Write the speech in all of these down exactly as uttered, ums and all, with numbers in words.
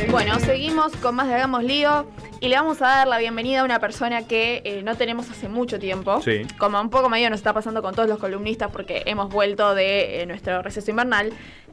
Bueno, seguimos con más de Hagamos Lío y le vamos a dar la bienvenida a una persona que eh, no tenemos hace mucho tiempo. Sí. Como un poco medio nos está pasando con todos los columnistas porque hemos vuelto de eh, nuestro receso invernal.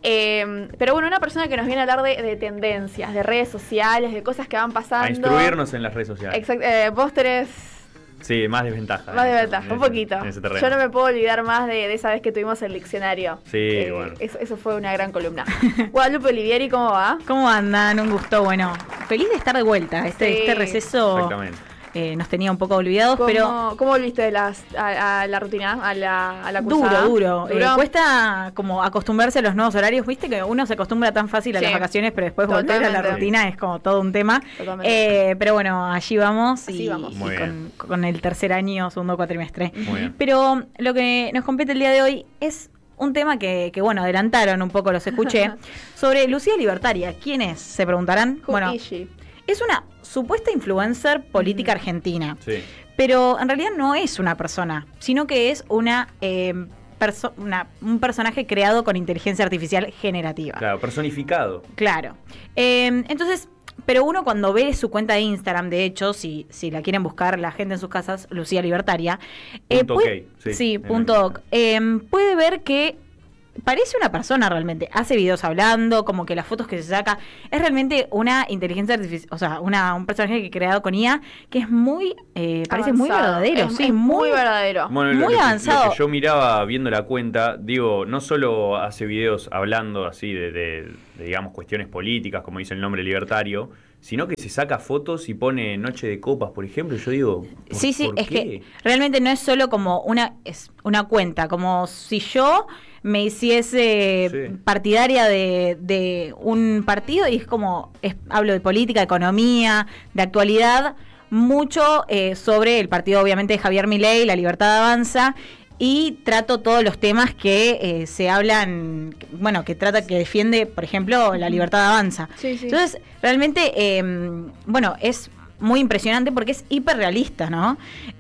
Eh, pero bueno, una persona que nos viene a hablar de, de tendencias, de redes sociales, de cosas que van pasando. A instruirnos en las redes sociales. Exacto. Eh, vos tenés... Sí, más desventaja. Más desventaja, un poquito. En ese terreno. Yo no me puedo olvidar más de, de esa vez que tuvimos el diccionario. Sí, eh, bueno. Eso, eso fue una gran columna. Guadalupe Olivieri, ¿cómo va? ¿Cómo andan? Un gusto. Bueno, feliz de estar de vuelta. Este, Sí, este receso Exactamente. eh, nos tenía un poco olvidados, ¿Cómo, pero ¿Cómo volviste de las, a, a la rutina, a la, a la cursada? duro, duro. ¿Duro? Eh, cuesta como acostumbrarse a los nuevos horarios. Viste que uno se acostumbra tan fácil a Sí. las vacaciones, pero después volver a la Totalmente. rutina es como todo un tema. Totalmente. Eh, pero bueno, allí vamos. Así y, vamos. y Muy con, con el tercer año, segundo cuatrimestre. Muy bien. Pero lo que nos compete el día de hoy es un tema que, que bueno, adelantaron un poco, los escuché, sobre Lucía Libertaria. ¿Quién es? Se preguntarán. Who Bueno, is she? es una supuesta influencer política argentina, Sí. pero en realidad no es una persona, sino que es una, eh, perso- una un personaje creado con inteligencia artificial generativa. Claro, personificado. Claro. Eh, entonces, pero uno cuando ve su cuenta de Instagram, de hecho, si, si la quieren buscar la gente en sus casas, Lucía Libertaria, Punto puede, ok, sí. sí, En punto el- ok, eh, puede ver que parece una persona realmente. Hace videos hablando, como que las fotos que se saca es realmente una inteligencia artificial, o sea, una, un personaje que creado con I A que es muy, eh, parece muy Avanzado. verdadero, Es, sí, es muy, muy verdadero. Bueno, lo Muy que- avanzado. Lo que yo miraba viendo la cuenta, digo, no solo hace videos hablando así de, de- de, digamos, cuestiones políticas, como dice el nombre libertario, sino que se saca fotos y pone Noche de Copas, por ejemplo. Yo digo, ¿por, Sí, sí, ¿por es qué? que realmente no es solo como una es una cuenta, como si yo me hiciese Sí. partidaria de, de un partido y es como, es- hablo de política, de economía, de actualidad, mucho eh, sobre el partido obviamente de Javier Milei, La Libertad Avanza, y trato todos los temas que eh, se hablan, que- bueno, que trata, que defiende, por ejemplo, La Libertad Avanza. Sí, sí. Entonces, realmente, eh, bueno, es muy impresionante porque es hiperrealista, ¿no?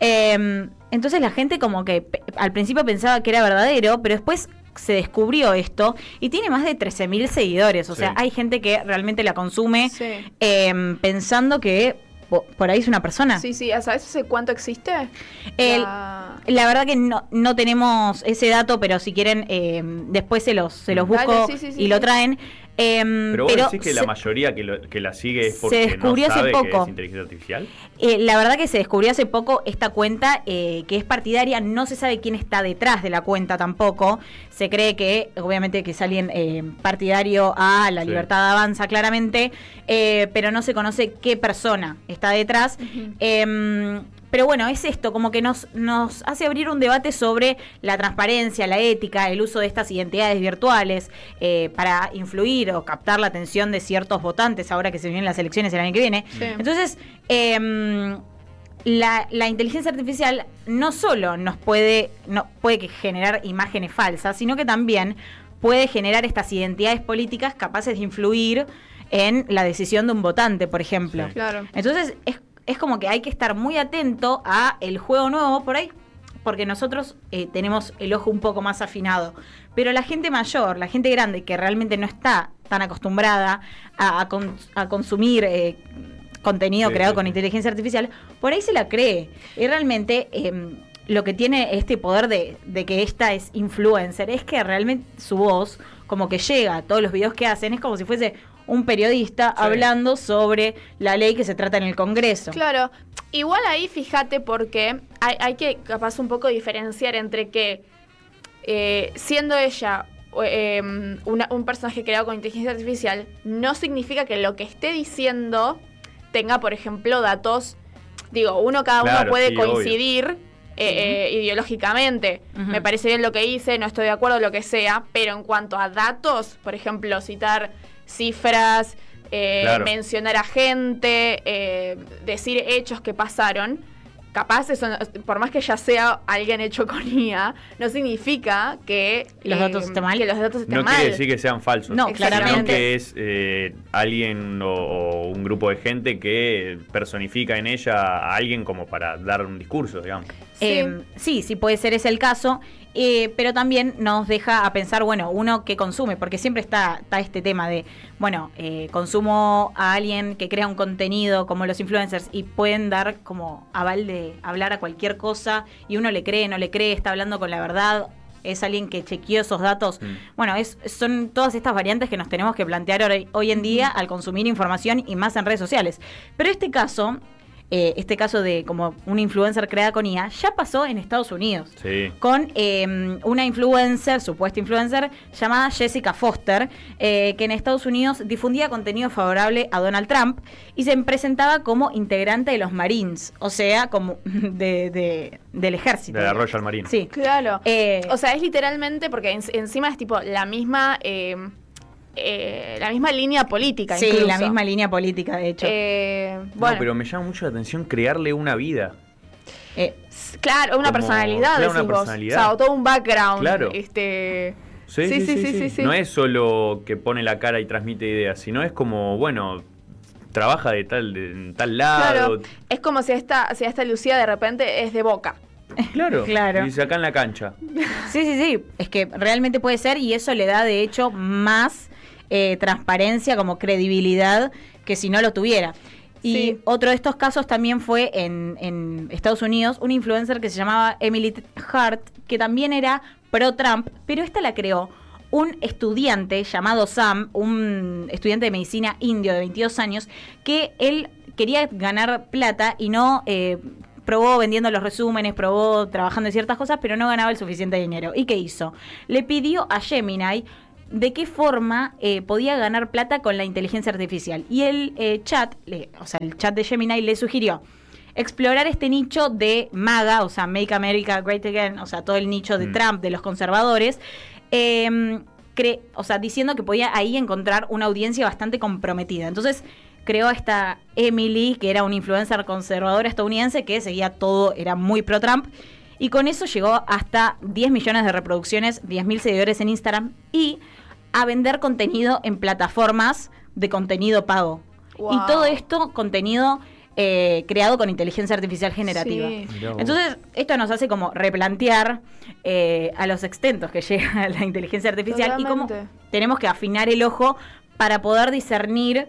Eh, entonces la gente como que pe- al principio pensaba que era verdadero, pero después se descubrió esto y tiene más de trece mil seguidores. O Sí. sea, hay gente que realmente la consume Sí. eh, pensando que po- por ahí es una persona. Sí, sí, ¿sabes hace cuánto existe? El- La- La verdad que no, no tenemos ese dato, pero si quieren, eh, después se los, se los Dale, busco sí, sí, sí, y lo sí. traen. Eh, Pero vos pero decís que la se- mayoría que, lo- que la sigue es se porque no descubrió hace sabe que poco. es inteligencia artificial. Eh, la verdad que se descubrió hace poco esta cuenta eh, que es partidaria, no se sabe quién está detrás de la cuenta tampoco, se cree que obviamente que es alguien eh, partidario a la Sí. libertad avanza claramente, eh, pero no se conoce qué persona está detrás. Eh, pero bueno, es esto, como que nos, nos hace abrir un debate sobre la transparencia, la ética, el uso de estas identidades virtuales eh, para influir o captar la atención de ciertos votantes ahora que se vienen las elecciones el año que viene. Sí. Entonces, eh, la, la inteligencia artificial no solo nos puede, no, puede que generar imágenes falsas, sino que también puede generar estas identidades políticas capaces de influir en la decisión de un votante, por ejemplo. Sí. Claro. Entonces, es, es como que hay que estar muy atento a el juego nuevo por ahí, porque nosotros eh, tenemos el ojo un poco más afinado. Pero la gente mayor, la gente grande, que realmente no está tan acostumbrada a, a, con- a consumir eh, contenido Sí, creado sí, con sí. inteligencia artificial, por ahí se la cree. Y realmente eh, lo que tiene este poder de, de que esta es influencer es que realmente su voz, como que llega a todos los videos que hacen, es como si fuese un periodista Sí. hablando sobre la ley que se trata en el Congreso. Claro, igual ahí fíjate porque hay, hay que capaz un poco diferenciar entre que eh, siendo ella eh, una- un personaje creado con inteligencia artificial no significa que lo que esté diciendo tenga, por ejemplo, datos, digo, uno cada uno Claro, puede sí, coincidir eh, eh, ideológicamente, Ujú. me parece bien lo que hice, no estoy de acuerdo, lo que sea, pero en cuanto a datos, por ejemplo, citar cifras, eh, Claro. mencionar a gente, eh, decir hechos que pasaron, capaz eso, no- por más que ya sea alguien hecho con I A, no significa que Los datos estén mal. que los datos estén No mal. quiere decir que sean falsos. No, sino claramente. que es eh, alguien o, o un grupo de gente que personifica en ella a alguien como para dar un discurso, digamos. Eh, sí, sí puede ser ese el caso. Eh, pero también nos deja a pensar, bueno, uno que consume, porque siempre está, está este tema de, bueno, eh, consumo a alguien que crea un contenido como los influencers y pueden dar como aval de hablar a cualquier cosa y uno le cree, no le cree, está hablando con la verdad, es alguien que chequeó esos datos. Mm. Bueno, es, son todas estas variantes que nos tenemos que plantear hoy, hoy en día al consumir información y más en redes sociales. Pero este caso... Eh, este caso de como una influencer creada con I A, ya pasó en Estados Unidos. Sí. Con eh, una influencer, supuesta influencer, llamada Jessica Foster, eh, que en Estados Unidos difundía contenido favorable a Donald Trump y se presentaba como integrante de los Marines, o sea, como de, de, del ejército. De la Royal Marine. Sí. Claro. Eh, o sea, es literalmente, porque en, encima es tipo la misma... Eh, Eh, la misma línea política, sí, incluso. la misma línea política, de hecho. Eh, bueno. No, pero me llama mucho la atención crearle una vida. Eh, claro, una Como, personalidad, claro, decís una vos. personalidad. O sea, o todo un background. Claro. Este... Sí sí sí, sí, sí, sí, sí. No es solo que pone la cara y transmite ideas, sino es como, bueno, trabaja de tal, de, en tal lado. Claro, es como si esta, si esta Lucía de repente es de Boca. Claro, claro. Y dice acá en la cancha. Sí, sí, sí. Es que realmente puede ser y eso le da, de hecho, más... Eh, transparencia, como credibilidad, que si no lo tuviera. Y sí. Otro de estos casos también fue en, en Estados Unidos, una influencer que se llamaba Emily Hart, que también era pro-Trump, pero esta la creó un estudiante llamado Sam, un estudiante de medicina indio de veintidós años, que él quería ganar plata y no... Eh, probó vendiendo los resúmenes, probó trabajando en ciertas cosas, pero no ganaba el suficiente dinero. ¿Y qué hizo? Le pidió a Gemini de qué forma eh, podía ganar plata con la inteligencia artificial. Y el eh, chat, le, o sea, el chat de Gemini le sugirió explorar este nicho de MAGA, o sea, Make America Great Again, o sea, todo el nicho de mm. Trump, de los conservadores, eh, cre- o sea, diciendo que podía ahí encontrar una audiencia bastante comprometida. Entonces, creó a esta Emily, que era una influencer conservadora estadounidense, que seguía todo, era muy pro-Trump, y con eso llegó hasta diez millones de reproducciones, diez mil seguidores en Instagram, y a vender contenido en plataformas de contenido pago. Wow. Y todo esto, contenido eh, creado con inteligencia artificial generativa. Sí. Entonces, esto nos hace como replantear eh, a los extensos que llega la inteligencia artificial. Totalmente. Y cómo tenemos que afinar el ojo para poder discernir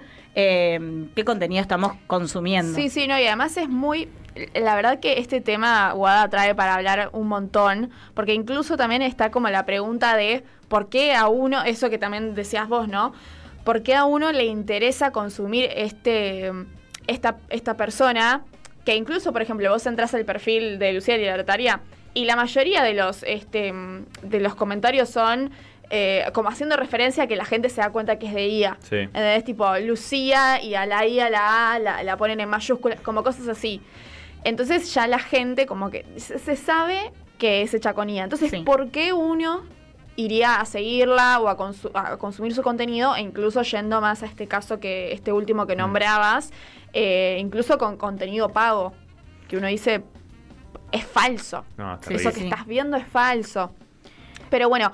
eh, qué contenido estamos consumiendo. Sí, sí, no, y además es muy... La verdad que este tema Guada trae para hablar un montón, porque incluso también está como la pregunta de por qué a uno, eso que también decías vos, ¿no? ¿Por qué a uno le interesa consumir este esta, esta persona? Que incluso, por ejemplo, vos entras al perfil de Lucía Libertaria y la mayoría de los, este, de los comentarios son... Eh, como haciendo referencia a que la gente se da cuenta que es de I A. Sí. Es tipo Lucía y a la I A, la A, la, la ponen en mayúsculas, como cosas así. Entonces ya la gente como que se sabe que es hecha con I A. Entonces, sí. ¿Por qué uno iría a seguirla o a, consu- a consumir su contenido? E incluso yendo más a este caso, que este último que nombrabas, eh, incluso con contenido pago, que uno dice, es falso. No, sí, eso que sí. estás viendo es falso. Pero bueno,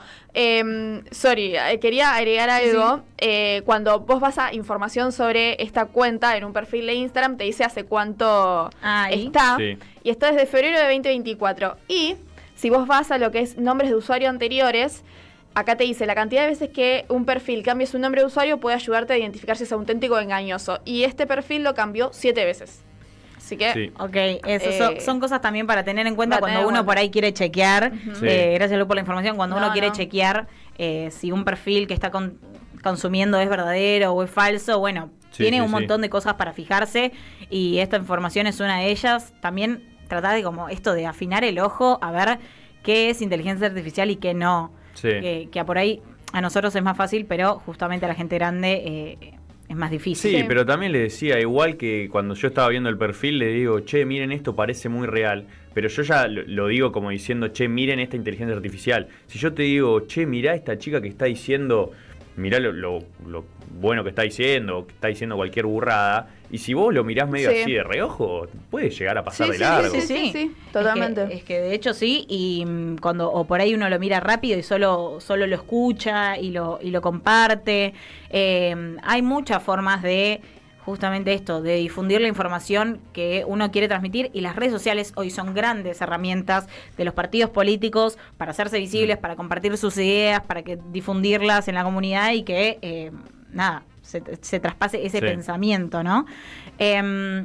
eh, sorry, quería agregar algo. Sí. Eh, cuando vos vas a información sobre esta cuenta en un perfil de Instagram, te dice hace cuánto Ay. está. Sí. Y esto es de febrero de veinte veinticuatro. Y si vos vas a lo que es nombres de usuario anteriores, acá te dice la cantidad de veces que un perfil cambie su nombre de usuario puede ayudarte a identificar si es auténtico o engañoso. Y este perfil lo cambió siete veces. Así que, sí. Ok, eso eh, son, son cosas también para tener en cuenta cuando uno cuenta. por ahí quiere chequear. Uh-huh. sí. eh, gracias, Lu, por la información. Cuando no, uno quiere no. chequear eh, si un perfil que está con, consumiendo es verdadero o es falso, bueno, sí, tiene sí, un sí. montón de cosas para fijarse y esta información es una de ellas. También tratar de como esto de afinar el ojo a ver qué es inteligencia artificial y qué no. Sí. Que, que a por ahí a nosotros es más fácil, pero justamente a la gente grande... Eh, es más difícil. Sí, sí, pero también le decía, igual que cuando yo estaba viendo el perfil, le digo, che, miren, esto parece muy real, pero yo ya lo, lo digo como diciendo, che, miren esta inteligencia artificial. Si yo te digo, che, mirá esta chica que está diciendo, mirá lo, lo, lo bueno que está diciendo, que está diciendo cualquier burrada, y si vos lo mirás medio sí. así de reojo, puede llegar a pasar sí, de sí, largo. Sí, sí, sí, sí. totalmente. Es que, es que de hecho sí, y cuando o por ahí uno lo mira rápido y solo solo lo escucha y lo y lo comparte, eh, hay muchas formas de justamente esto, de difundir la información que uno quiere transmitir, y las redes sociales hoy son grandes herramientas de los partidos políticos para hacerse visibles, para compartir sus ideas, para que difundirlas en la comunidad y que, eh, nada, se, se traspase ese sí. pensamiento, ¿no? Eh,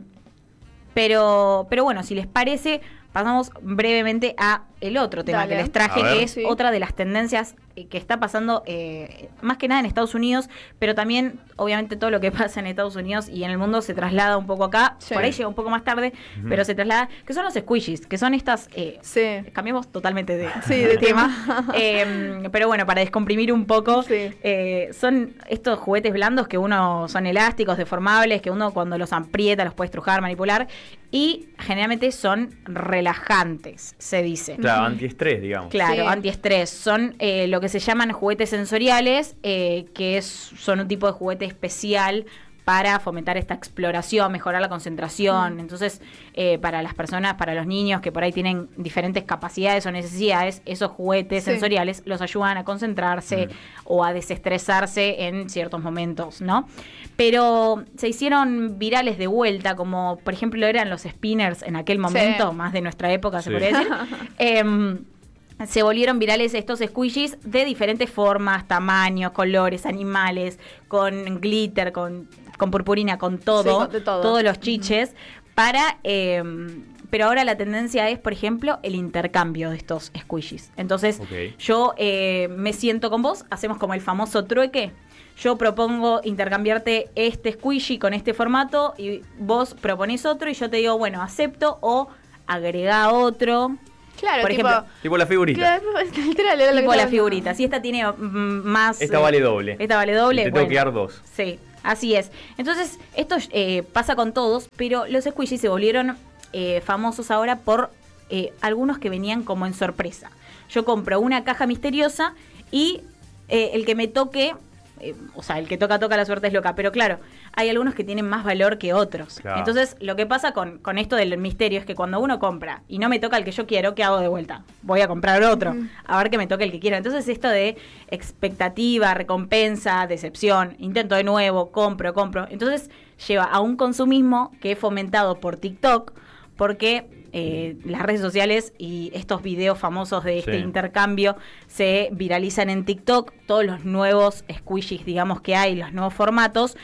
pero, pero bueno, si les parece, pasamos brevemente a el otro tema Dale. que les traje, A ver. que es Sí. otra de las tendencias eh, que está pasando eh, más que nada en Estados Unidos, pero también, obviamente, todo lo que pasa en Estados Unidos y en el mundo se traslada un poco acá. Sí. Por ahí llega un poco más tarde, Ujú. pero se traslada, que son los squishies, que son estas... Eh, Sí. cambiamos totalmente de, Sí, de tema. Eh, pero bueno, para descomprimir un poco, Sí. eh, son estos juguetes blandos que uno son elásticos, deformables, que uno cuando los aprieta los puede estrujar, manipular, y generalmente son relajantes, se dice. Claro, antiestrés, digamos. Claro, Sí. antiestrés. Son eh, lo que se llaman juguetes sensoriales, eh, que es, son un tipo de juguete especial para fomentar esta exploración, mejorar la concentración. Mm. Entonces, eh, para las personas, para los niños que por ahí tienen diferentes capacidades o necesidades, esos juguetes Sí. sensoriales los ayudan a concentrarse Mm. o a desestresarse en ciertos momentos, ¿no? Pero se hicieron virales de vuelta, como por ejemplo eran los spinners en aquel momento, más de nuestra época, se Sí. podría decir. Em, se volvieron virales estos squishies de diferentes formas, tamaños, colores, animales, con glitter, con, con purpurina, con todo, Sí, con- de todo. todos los chiches, para... eh, pero ahora la tendencia es, por ejemplo, el intercambio de estos squishies. Entonces, Ok. yo eh, me siento con vos, hacemos como el famoso trueque. Yo propongo intercambiarte este squishy con este formato y vos proponés otro y yo te digo, bueno, acepto o agrega otro. Claro, Por tipo... ejemplo, Tipo la figurita. Claro, literal, era lo que Tipo la estaba figurita. Si esta tiene mm, más... Esta eh, vale doble. Esta vale doble. Y te bueno. tengo que dar dos. Sí, así es. Entonces, esto eh, pasa con todos, pero los squishies se volvieron eh, famosos ahora por eh, algunos que venían como en sorpresa. Yo compro una caja misteriosa y eh, el que me toque, eh, o sea, el que toca, toca, la suerte es loca, pero claro, hay algunos que tienen más valor que otros. Claro. Entonces, lo que pasa con, con esto del misterio es que cuando uno compra y no me toca el que yo quiero, ¿qué hago de vuelta? Voy a comprar otro, Ujú. a ver que me toque el que quiero. Entonces, esto de expectativa, recompensa, decepción, intento de nuevo, compro, compro. Entonces, lleva a un consumismo que es fomentado por TikTok, porque eh, las redes sociales y estos videos famosos de este Sí. intercambio se viralizan en TikTok, todos los nuevos squishies, digamos, que hay, los nuevos formatos,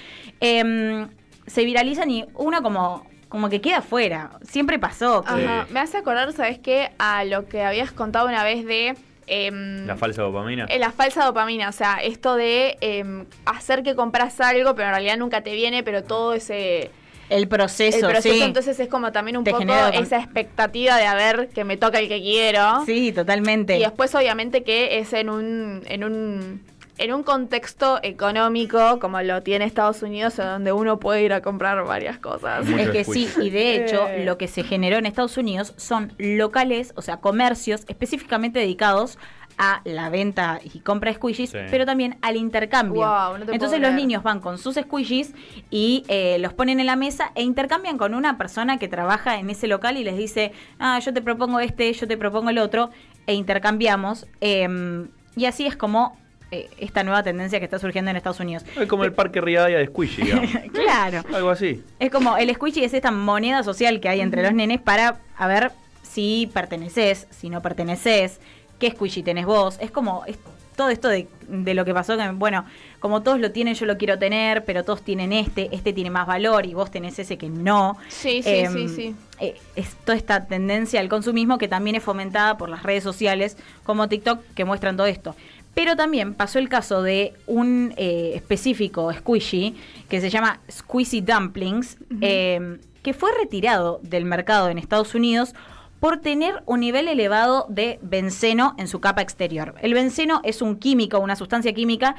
em, se viralizan y uno como, como que queda fuera. Siempre pasó. que- Ajá. Me hace acordar, ¿sabes qué? A lo que habías contado una vez de... em, La falsa dopamina. eh, la falsa dopamina, o sea, esto de em, hacer que compras algo, pero en realidad nunca te viene, pero todo ese... El proceso, el proceso, sí. entonces es como también un Te poco genera dopam- esa expectativa de a ver que me toca el que quiero. Sí, totalmente. Y después obviamente que es en un, en un, en un contexto económico como lo tiene Estados Unidos, en donde uno puede ir a comprar varias cosas. Mucho Es que sí, squishy. y de hecho Eh. lo que se generó en Estados Unidos son locales, o sea, comercios específicamente dedicados a la venta y compra de squishies, Sí. pero también al intercambio. Wow, no te puedo Entonces los creer. niños van con sus squishies y eh, los ponen en la mesa e intercambian con una persona que trabaja en ese local y les dice, ah, yo te propongo este, yo te propongo el otro, e intercambiamos. eh, y así es como eh, esta nueva tendencia que está surgiendo en Estados Unidos. Es como el parque Rivadavia de Squishy, digamos. Claro. Algo así. Es como el squishy es esta moneda social que hay entre los nenes para a ver si perteneces, si no perteneces, qué squishy tenés vos. Es como es todo esto de, de lo que pasó, que bueno, como todos lo tienen, yo lo quiero tener, pero todos tienen este, este tiene más valor y vos tenés ese que no. Sí, sí, Em, sí, sí. eh, es toda esta tendencia al consumismo que también es fomentada por las redes sociales como TikTok que muestran todo esto. Pero también pasó el caso de un eh, específico squishy que se llama Squishy Dumplings, eh, que fue retirado del mercado en Estados Unidos por tener un nivel elevado de benceno en su capa exterior. El benceno es un químico, una sustancia química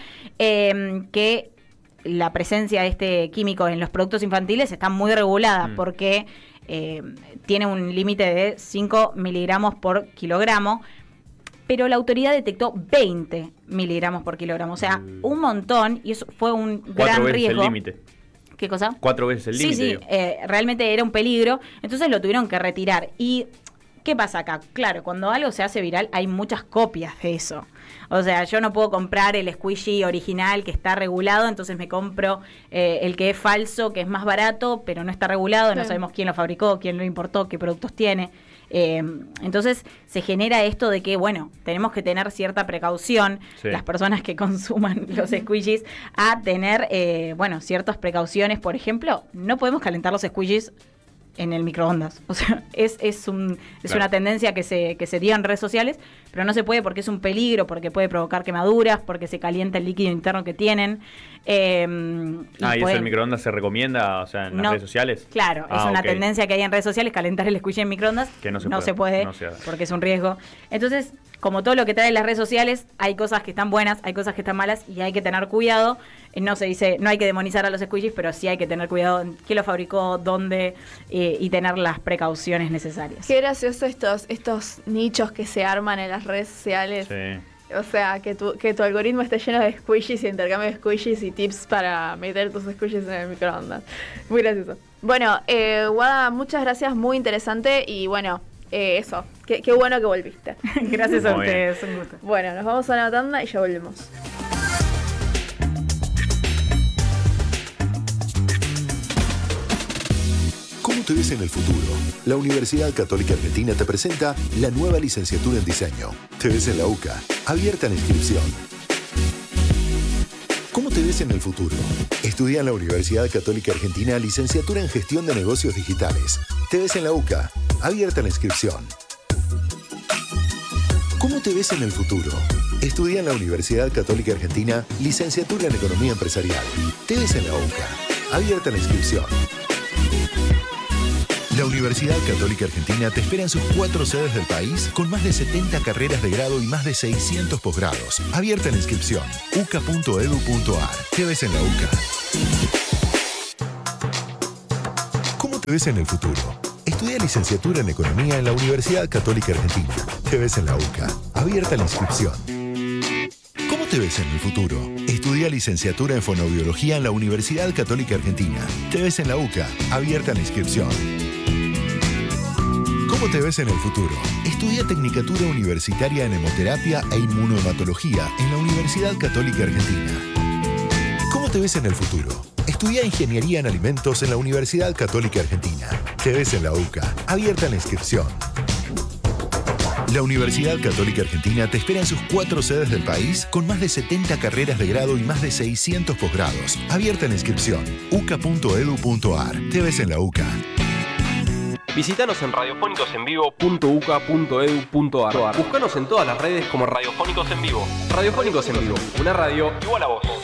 eh, que la presencia de este químico en los productos infantiles está muy regulada Mm. porque eh, tiene un límite de cinco miligramos por kilogramo, pero la autoridad detectó veinte miligramos por kilogramo, o sea, Mm. un montón, y eso fue un Cuatro gran veces riesgo. el límite. ¿Qué cosa? Cuatro veces el Sí, límite. sí, digo. eh, realmente era un peligro, entonces lo tuvieron que retirar. Y ¿Qué pasa acá? Claro, cuando algo se hace viral hay muchas copias de eso. O sea, yo no puedo comprar el squishy original que está regulado, entonces me compro eh, el que es falso, que es más barato, pero no está regulado, sí. No sabemos quién lo fabricó, quién lo importó, qué productos tiene. Eh, entonces se genera esto de que, bueno, tenemos que tener cierta precaución, sí. Las personas que consuman los squishies, a tener, eh, bueno, ciertas precauciones. Por ejemplo, no podemos calentar los squishies en el microondas. O sea, es, es, un, es claro. Una tendencia que se, que se dio en redes sociales, pero no se puede porque es un peligro, porque puede provocar quemaduras, porque se calienta el líquido interno que tienen. Eh, y ah, ¿y pueden... eso el microondas se recomienda, o sea, en las no, redes sociales? Claro, ah, es una okay. tendencia que hay en redes sociales, calentar el squishy en microondas. Que no se no puede, se puede no se porque es un riesgo. Entonces, como todo lo que trae las redes sociales, hay cosas que están buenas, hay cosas que están malas y hay que tener cuidado. No se dice, no hay que demonizar a los squishies, pero sí hay que tener cuidado en quién lo fabricó, dónde, eh, y tener las precauciones necesarias. Qué gracioso estos, estos nichos que se arman en las redes sociales. Sí. O sea, que tu, que tu algoritmo esté lleno de squishies y intercambio de squishies y tips para meter tus squishies en el microondas. Muy gracioso. Bueno, eh, Guada, muchas gracias, muy interesante y bueno, eh, eso, qué, qué bueno que volviste. Gracias a muy ustedes, un gusto. Bueno, nos vamos a una tanda y ya volvemos. ¿Cómo te ves en el futuro? La Universidad Católica Argentina te presenta la nueva licenciatura en diseño. Te ves en la U C A, abierta la inscripción. ¿Cómo te ves en el futuro? Estudia en la Universidad Católica Argentina licenciatura en gestión de negocios digitales. Te ves en la U C A, abierta la inscripción. ¿Cómo te ves en el futuro? Estudia en la Universidad Católica Argentina licenciatura en economía empresarial. Te ves en la U C A, abierta la inscripción. La Universidad Católica Argentina te espera en sus cuatro sedes del país con más de setenta carreras de grado y más de seiscientos posgrados. Abierta la inscripción. u c a punto e d u punto a r. Te ves en la U C A. ¿Cómo te ves en el futuro? Estudia licenciatura en Economía en la Universidad Católica Argentina. Te ves en la U C A. Abierta la inscripción. ¿Cómo te ves en el futuro? Estudia licenciatura en Fonoaudiología en la Universidad Católica Argentina. Te ves en la U C A. Abierta la inscripción. ¿Cómo te ves en el futuro? Estudia Tecnicatura Universitaria en Hemoterapia e Inmunohematología en la Universidad Católica Argentina. ¿Cómo te ves en el futuro? Estudia Ingeniería en Alimentos en la Universidad Católica Argentina. Te ves en la U C A. Abierta la inscripción. La Universidad Católica Argentina te espera en sus cuatro sedes del país con más de setenta carreras de grado y más de seiscientos posgrados. Abierta la inscripción. u c a punto e d u punto a r. Te ves en la U C A. Visítanos en radiofónicos en vivo punto u c a punto e d u punto a r. Búscanos en todas las redes como Radiofónicos en Vivo. Radiofónicos en Vivo, una radio igual a vos.